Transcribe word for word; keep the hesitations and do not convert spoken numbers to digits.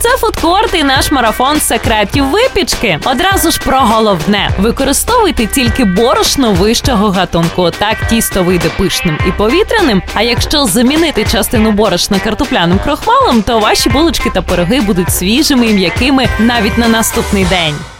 Це фудкорт і наш марафон секретів випічки. Одразу ж про головне. Використовуйте тільки борошно вищого гатунку. Так тісто вийде пишним і повітряним. А якщо замінити частину борошна картопляним крохмалем, то ваші булочки та пироги будуть свіжими і м'якими навіть на наступний день.